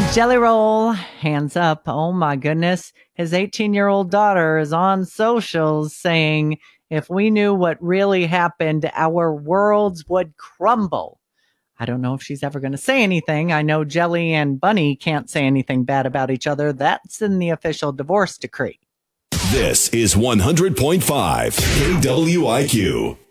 Jelly Roll, hands up. Oh my goodness. His 18-year-old daughter is on socials saying, if we knew what really happened, our worlds would crumble. I don't know if she's ever going to say anything. I know Jelly and Bunny can't say anything bad about each other. That's in the official divorce decree. This is 100.5 KWIQ.